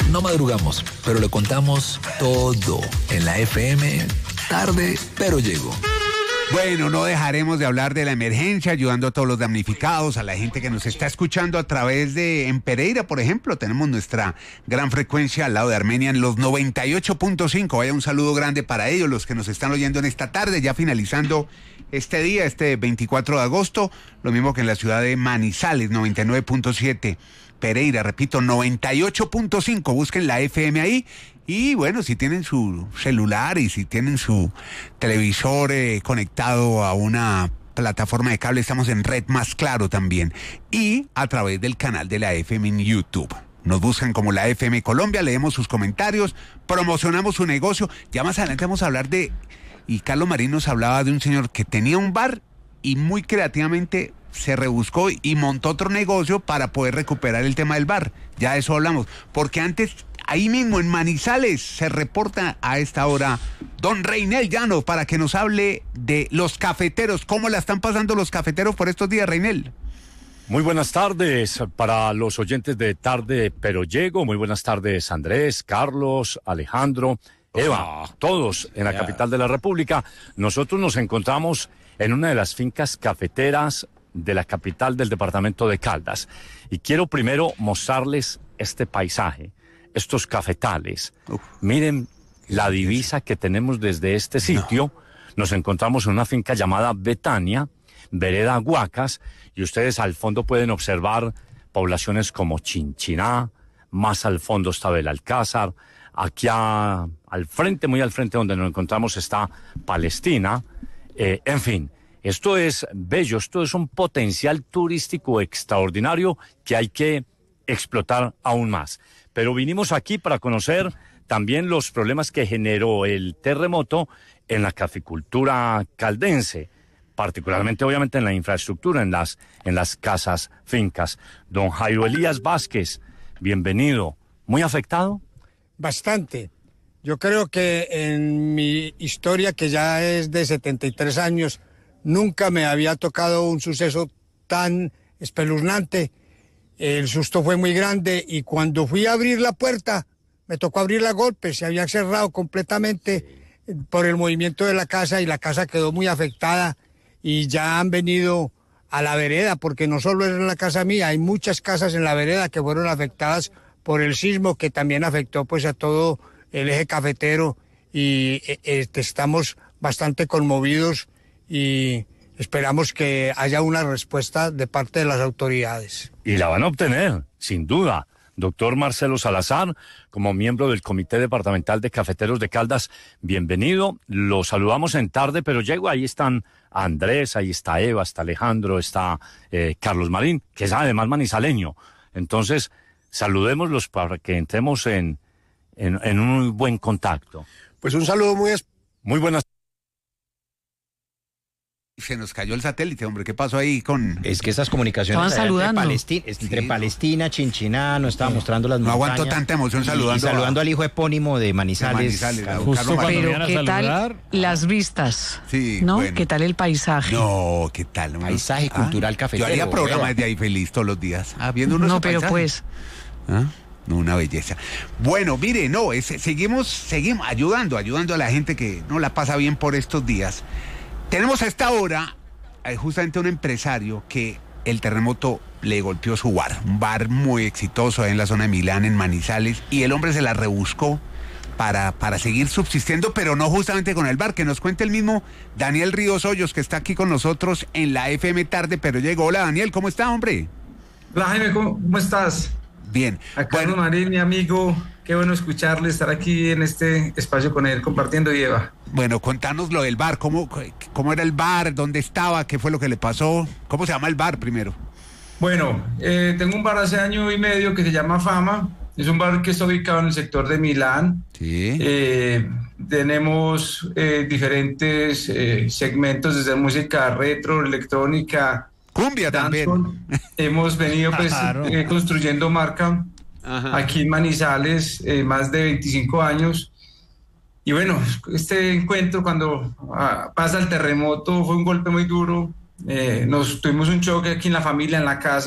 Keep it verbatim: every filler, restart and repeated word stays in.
No madrugamos, pero le contamos todo en la F M Tarde, pero llego. Bueno, no dejaremos de hablar de la emergencia, ayudando a todos los damnificados, a la gente que nos está escuchando a través de, en Pereira, por ejemplo, tenemos nuestra gran frecuencia al lado de Armenia en los noventa y ocho punto cinco. Vaya un saludo grande para ellos, los que nos están oyendo en esta tarde, ya finalizando este día, este veinticuatro de agosto, lo mismo que en la ciudad de Manizales, noventa y nueve punto siete. Pereira, repito, noventa y ocho punto cinco, busquen la F M ahí. Y bueno, si tienen su celular y si tienen su televisor eh, conectado a una plataforma de cable, estamos en Red Más Claro también. Y a través del canal de la F M en YouTube. Nos buscan como la F M Colombia, leemos sus comentarios, promocionamos su negocio. Ya más adelante vamos a hablar de... Y Carlos Marín nos hablaba de un señor que tenía un bar y muy creativamente se rebuscó y montó otro negocio para poder recuperar el tema del bar. Ya de eso hablamos. Porque antes... Ahí mismo en Manizales se reporta a esta hora don Reinel Llano para que nos hable de los cafeteros. ¿Cómo la están pasando los cafeteros por estos días, Reinel? Muy buenas tardes para los oyentes de Tarde Pero Llego. Muy buenas tardes, Andrés, Carlos, Alejandro, Eva, oh, todos en la yeah. capital de la República. Nosotros nos encontramos en una de las fincas cafeteras de la capital del departamento de Caldas. Y quiero primero mostrarles este paisaje. Estos cafetales. Uf. Miren la divisa que tenemos desde este sitio. No. Nos encontramos en una finca llamada Betania, vereda Huacas, y ustedes al fondo pueden observar poblaciones como Chinchiná, más al fondo está Belalcázar, aquí a, al frente, muy al frente donde nos encontramos está Palestina, eh, en fin. Esto es bello, esto es un potencial turístico extraordinario que hay que explotar aún más. Pero vinimos aquí para conocer también los problemas que generó el terremoto en la caficultura caldense, particularmente obviamente en la infraestructura, en las, en las casas, fincas. Don Jairo Elías Vázquez, bienvenido. ¿Muy afectado? Bastante. Yo creo que en mi historia, que ya es de setenta y tres años, nunca me había tocado un suceso tan espeluznante. El susto fue muy grande y cuando fui a abrir la puerta, me tocó abrirla a golpes, se había cerrado completamente por el movimiento de la casa y la casa quedó muy afectada y ya han venido a la vereda, porque no solo es en la casa mía, hay muchas casas en la vereda que fueron afectadas por el sismo que también afectó pues a todo el eje cafetero y eh, estamos bastante conmovidos y esperamos que haya una respuesta de parte de las autoridades. Y la van a obtener, sin duda. Doctor Marcelo Salazar, como miembro del Comité Departamental de Cafeteros de Caldas, bienvenido. Lo saludamos en Tarde, pero llego. Ahí están Andrés, ahí está Eva, está Alejandro, está eh, Carlos Marín, que es además manizaleño. Entonces, saludémoslos para que entremos en, en, en un muy buen contacto. Pues un saludo muy especial. Muy buenas. Se nos cayó el satélite, hombre, ¿qué pasó ahí con...? Es que esas comunicaciones entre Palestina, entre sí, Palestina, no. Chinchiná, nos estaba sí. mostrando las no montañas. No aguanto tanta emoción saludando. Y, y saludando a... al hijo epónimo de Manizales. De Manizales Justo cuando pero ¿qué tal las vistas? Sí, ¿no? Bueno. ¿Qué tal el paisaje? No, ¿qué tal? No? Paisaje ah, cultural cafetero. Yo haría programas de ahí feliz todos los días. Ah, viendo unos No, pero paisajes. pues... ¿Ah? No, una belleza. Bueno, mire, no, es, seguimos, seguimos ayudando, ayudando a la gente que no la pasa bien por estos días. Tenemos a esta hora... justamente un empresario que el terremoto le golpeó su bar, un bar muy exitoso ahí en la zona de Milán, en Manizales, y el hombre se la rebuscó para, para seguir subsistiendo, pero no justamente con el bar, que nos cuente el mismo Daniel Ríos Hoyos, que está aquí con nosotros en la F M Tarde, pero llegó. Hola Daniel, ¿cómo está, hombre? Hola Jaime, ¿cómo, cómo estás? Bien. A Carlos bueno. Marín, mi amigo, qué bueno escucharle, estar aquí en este espacio con él, compartiendo y Eva. Bueno, contanos lo del bar, ¿cómo, cómo era el bar? ¿Dónde estaba? ¿Qué fue lo que le pasó? ¿Cómo se llama el bar primero? Bueno, eh, tengo un bar hace año y medio que se llama Fama, es un bar que está ubicado en el sector de Milán. Sí. Eh, tenemos eh, diferentes eh, segmentos, desde música retro, electrónica, cumbia también. Hemos venido pues claro. eh, construyendo marca Ajá. aquí en Manizales, eh, más de veinticinco años. Y bueno, este encuentro cuando ah, pasa el terremoto fue un golpe muy duro. Eh, nos tuvimos un choque aquí en la familia, en la casa.